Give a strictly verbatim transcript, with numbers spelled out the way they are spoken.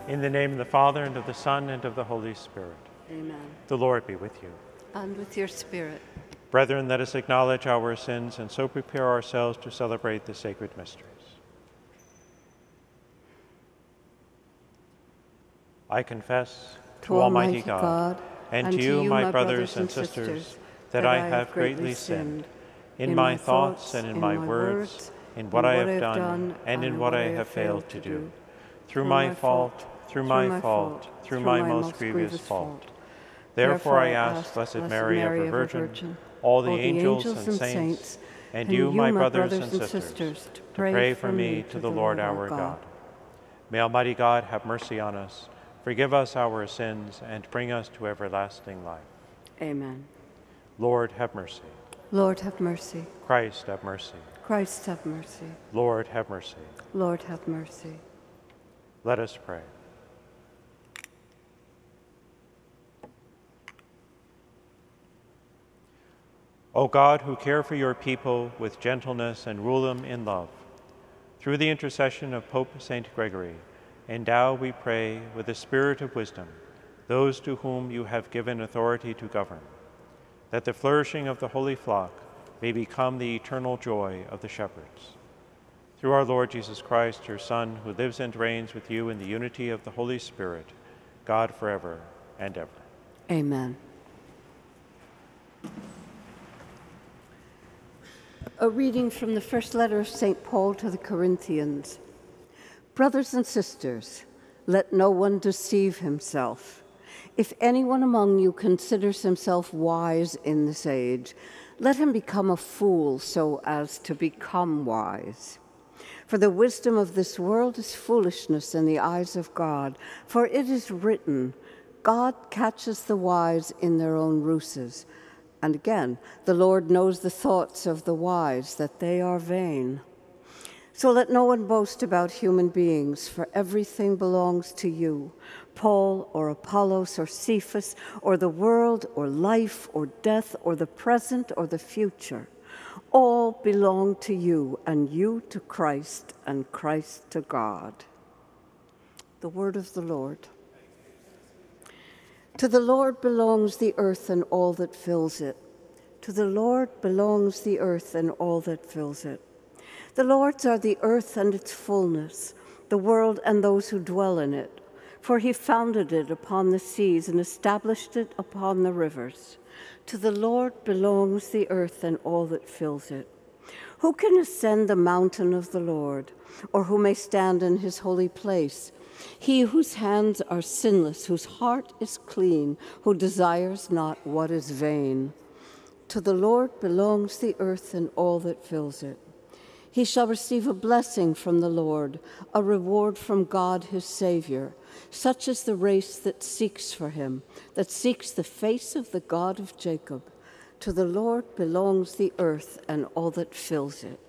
In the name of the Father, and of the Son, and of the Holy Spirit. Amen. The Lord be with you. And with your spirit. Brethren, let us acknowledge our sins and so prepare ourselves to celebrate the sacred mysteries. I confess to Almighty God, and to you, my brothers and sisters, that I have greatly sinned in my thoughts and in my words, in what I have done and in what I have failed to do. Through my fault, through my fault, through my most grievous fault. Therefore I ask Blessed Mary, ever Virgin, all the angels and saints, and you, my brothers and sisters, to pray for me to the Lord our God. May Almighty God have mercy on us, forgive us our sins, and bring us to everlasting life. Amen. Lord, have mercy. Lord, have mercy. Christ, have mercy. Christ, have mercy. Lord, have mercy. Lord, have mercy. Let us pray. O God, who care for your people with gentleness and rule them in love, through the intercession of Pope Saint Gregory, endow, we pray, with the spirit of wisdom those to whom you have given authority to govern, that the flourishing of the holy flock may become the eternal joy of the shepherds. Through our Lord Jesus Christ, your Son, who lives and reigns with you in the unity of the Holy Spirit, God forever and ever. Amen. A reading from the first letter of Saint Paul to the Corinthians. Brothers and sisters, let no one deceive himself. If anyone among you considers himself wise in this age, let him become a fool so as to become wise. For the wisdom of this world is foolishness in the eyes of God. For it is written, God catches the wise in their own ruses. And again, the Lord knows the thoughts of the wise, that they are vain. So let no one boast about human beings, for everything belongs to you. Paul or Apollos or Cephas or the world or life or death or the present or the future. All belong to you, and you to Christ, and Christ to God. The word of the Lord. To the Lord belongs the earth and all that fills it. To the Lord belongs the earth and all that fills it. The Lord's are the earth and its fullness, the world and those who dwell in it. For he founded it upon the seas and established it upon the rivers. To the Lord belongs the earth and all that fills it. Who can ascend the mountain of the Lord, or who may stand in his holy place? He whose hands are sinless, whose heart is clean, who desires not what is vain. To the Lord belongs the earth and all that fills it. He shall receive a blessing from the Lord, a reward from God his Savior. Such is the race that seeks for him, that seeks the face of the God of Jacob. To the Lord belongs the earth and all that fills it.